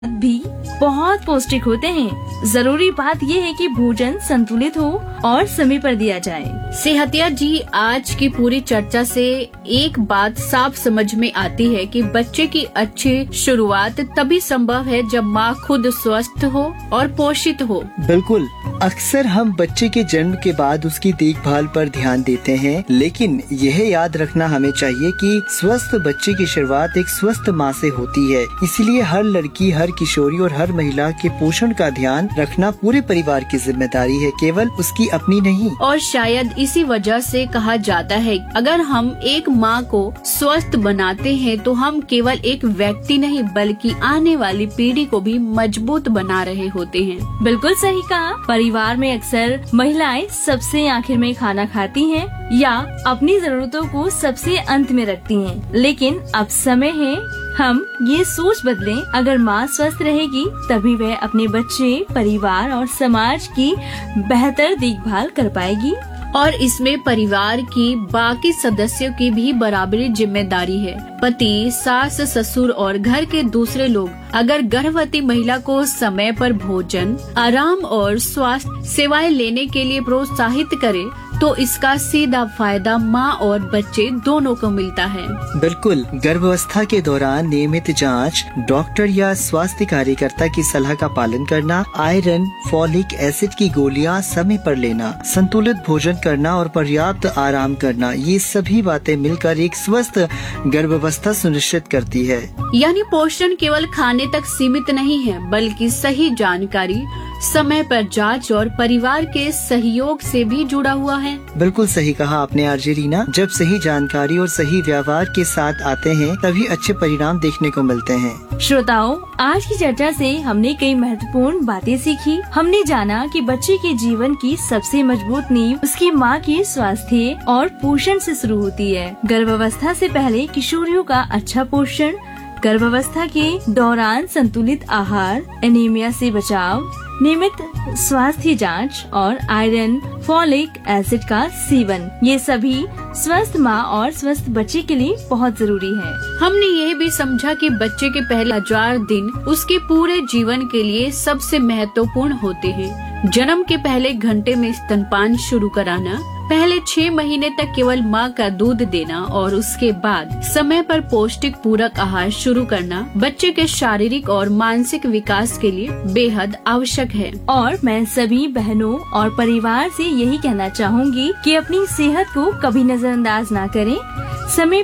भी बहुत पौष्टिक होते हैं। जरूरी बात ये है कि भोजन संतुलित हो और समय पर दिया जाए। सेहतिया जी, आज की पूरी चर्चा से एक बात साफ समझ में आती है कि बच्चे की अच्छी शुरुआत तभी संभव है जब माँ खुद स्वस्थ हो और पोषित हो। बिल्कुल, अक्सर हम बच्चे के जन्म के बाद उसकी देखभाल पर ध्यान देते हैं, लेकिन यह याद रखना हमें चाहिए कि स्वस्थ बच्चे की शुरुआत एक स्वस्थ माँ से होती है। इसीलिए हर लड़की, हर किशोरी और हर महिला के पोषण का ध्यान रखना पूरे परिवार की जिम्मेदारी है, केवल उसकी अपनी नहीं। और शायद इसी वजह से कहा जाता है, अगर हम एक माँ को स्वस्थ बनाते हैं तो हम केवल एक व्यक्ति नहीं बल्कि आने वाली पीढ़ी को भी मजबूत बना रहे होते हैं। बिल्कुल सही कहा। परिवार में अक्सर महिलाएं सबसे आखिर में खाना खाती हैं या अपनी जरूरतों को सबसे अंत में रखती हैं, लेकिन अब समय है हम ये सोच बदलें। अगर माँ स्वस्थ रहेगी तभी वह अपने बच्चे, परिवार और समाज की बेहतर देखभाल कर पाएगी। और इसमें परिवार की बाकी सदस्यों की भी बराबरी जिम्मेदारी है। पति, सास, ससुर और घर के दूसरे लोग अगर गर्भवती महिला को समय पर भोजन, आराम और स्वास्थ्य सेवाएं लेने के लिए प्रोत्साहित करें तो इसका सीधा फायदा माँ और बच्चे दोनों को मिलता है। बिल्कुल, गर्भावस्था के दौरान नियमित जांच, डॉक्टर या स्वास्थ्य कार्यकर्ता की सलाह का पालन करना, आयरन, फॉलिक एसिड की गोलियां समय पर लेना, संतुलित भोजन करना और पर्याप्त आराम करना, ये सभी बातें मिलकर एक स्वस्थ गर्भावस्था सुनिश्चित करती है। यानी पोषण केवल खाने तक सीमित नहीं है, बल्कि सही जानकारी, समय पर जांच और परिवार के सहयोग से भी जुड़ा हुआ है। बिल्कुल सही कहा आपने आरजे रीना। जब सही जानकारी और सही व्यवहार के साथ आते हैं तभी अच्छे परिणाम देखने को मिलते हैं। श्रोताओं, आज की चर्चा से हमने कई महत्वपूर्ण बातें सीखी। हमने जाना कि बच्चे के जीवन की सबसे मजबूत नींव उसकी माँ के स्वास्थ्य और पोषण से शुरू होती है। गर्भावस्था से पहले किशोरियों का अच्छा पोषण, गर्भावस्था के दौरान संतुलित आहार, एनीमिया से बचाव, नियमित स्वास्थ्य जांच और आयरन, फॉलिक एसिड का सेवन, ये सभी स्वस्थ माँ और स्वस्थ बच्चे के लिए बहुत जरूरी है। हमने यह भी समझा कि बच्चे के पहले 1000 दिन उसके पूरे जीवन के लिए सबसे महत्वपूर्ण होते हैं। जन्म के पहले घंटे में स्तनपान शुरू कराना, पहले 6 महीने तक केवल माँ का दूध देना और उसके बाद समय पर पौष्टिक पूरक आहार शुरू करना बच्चे के शारीरिक और मानसिक विकास के लिए बेहद आवश्यक है। और मैं सभी बहनों और परिवार से यही कहना चाहूँगी कि अपनी सेहत को कभी नजरअंदाज ना करें। समय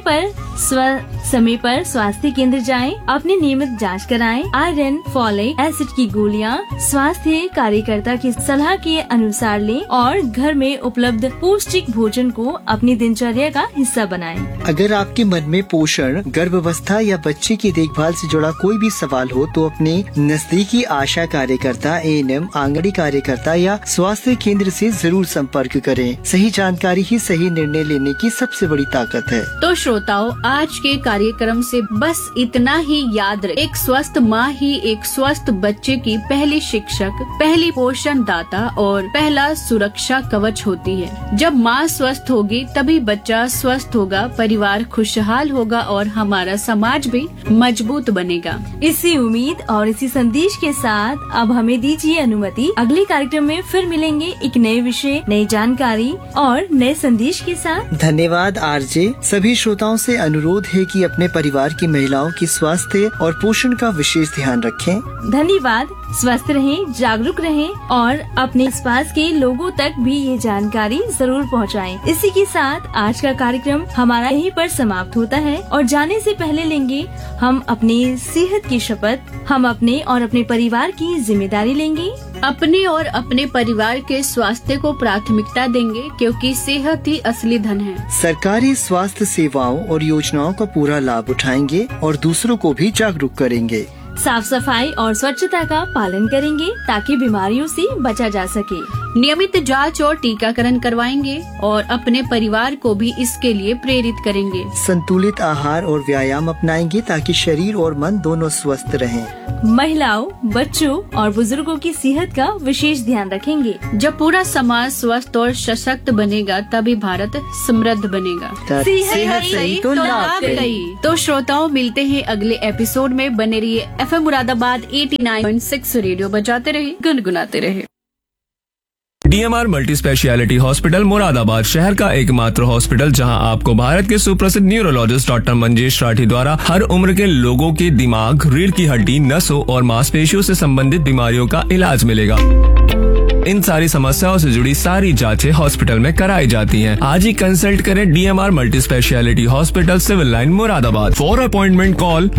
पर स्वास्थ्य केंद्र जाएं, अपनी नियमित जांच कराएं, आयरन, फॉलिक एसिड की गोलियां स्वास्थ्य कार्यकर्ता की सलाह के अनुसार लें और घर में उपलब्ध पौष्टिक भोजन को अपनी दिनचर्या का हिस्सा बनाएं। अगर आपके मन में पोषण, गर्भावस्था या बच्चे की देखभाल से जुड़ा कोई भी सवाल हो तो अपने नजदीकी आशा कार्यकर्ता, ANM, आंगनबाड़ी कार्यकर्ता या स्वास्थ्य केंद्र से जरूर संपर्क करें। सही जानकारी ही सही निर्णय लेने की सबसे बड़ी ताकत है। तो श्रोताओं, आज के कार्यक्रम से बस इतना ही याद रखें, एक स्वस्थ माँ ही एक स्वस्थ बच्चे की पहली शिक्षक, पहली पोषण दाता और पहला सुरक्षा कवच होती है। जब माँ स्वस्थ होगी तभी बच्चा स्वस्थ होगा, परिवार खुशहाल होगा और हमारा समाज भी मजबूत बनेगा। इसी उम्मीद और इसी संदेश के साथ अब हमें दीजिए अनुमति। अगले कार्यक्रम में फिर मिलेंगे एक नए विषय, नई जानकारी और नए संदेश के साथ। धन्यवाद आरजे। सभी श्रोताओं से अनुरोध है कि अपने परिवार की महिलाओं की स्वास्थ्य और पोषण का विशेष ध्यान रखें। धन्यवाद। स्वस्थ रहें, जागरूक रहें और अपने आसपास के लोगों तक भी ये जानकारी जरूर पहुंचाएं। इसी के साथ आज का कार्यक्रम हमारा यहीं पर समाप्त होता है और जाने से पहले लेंगे हम अपनी सेहत की शपथ। हम अपने और अपने परिवार की जिम्मेदारी लेंगे, अपने और अपने परिवार के स्वास्थ्य को प्राथमिकता देंगे क्योंकि सेहत ही असली धन है। सरकारी स्वास्थ्य सेवाओं और योजनाओं का पूरा लाभ उठाएंगे और दूसरों को भी जागरूक करेंगे। साफ सफाई और स्वच्छता का पालन करेंगे ताकि बीमारियों से बचा जा सके। नियमित जांच और टीकाकरण करवाएंगे और अपने परिवार को भी इसके लिए प्रेरित करेंगे। संतुलित आहार और व्यायाम अपनाएंगे ताकि शरीर और मन दोनों स्वस्थ रहें। महिलाओं, बच्चों और बुजुर्गों की सेहत का विशेष ध्यान रखेंगे। जब पूरा समाज स्वस्थ और सशक्त बनेगा तभी भारत समृद्ध बनेगा। सेहत सही तो लाभ सही। तो श्रोताओं, मिलते हैं अगले एपिसोड में। बने रहिए FM मुरादाबाद 89.6 रेडियो बजाते रहिए, गुनगुनाते रहिए। DMR multi speciality hospital Moradabad शहर का एकमात्र हॉस्पिटल जहां आपको भारत के सुप्रसिद्ध न्यूरोलॉजिस्ट डॉक्टर मंजेश राठी द्वारा हर उम्र के लोगों के दिमाग, रीढ़ की हड्डी, नसों और मांसपेशियों से संबंधित बीमारियों का इलाज मिलेगा। इन सारी समस्याओं से जुड़ी सारी जांचें हॉस्पिटल में कराई जाती हैं। आज ही कंसल्ट करें DMR multi speciality hospital, civil line Moradabad. For appointment call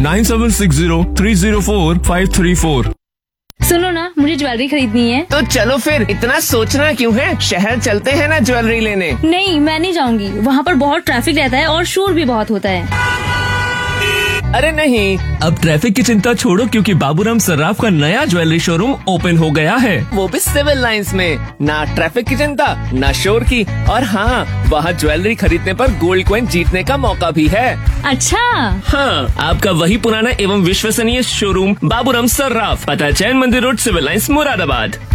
9760304534। सुनो ना, मुझे ज्वेलरी खरीदनी है। तो चलो फिर, इतना सोचना क्यों है, शहर चलते हैं ना ज्वेलरी लेने। नहीं, मैं नहीं जाऊंगी, वहाँ पर बहुत ट्रैफिक रहता है और शोर भी बहुत होता है। अरे नहीं, अब ट्रैफिक की चिंता छोड़ो क्योंकि बाबूराम सर्राफ का नया ज्वेलरी शोरूम ओपन हो गया है। वो भी सिविल लाइंस में। ना ट्रैफिक की चिंता, ना शोर की, और हाँ, वहाँ ज्वेलरी खरीदने पर गोल्ड कॉइन जीतने का मौका भी है। अच्छा, हाँ, आपका वही पुराना एवं विश्वसनीय शोरूम बाबूराम सर्राफ, पता चैन मंदिर रोड, सिविल लाइंस मुरादाबाद।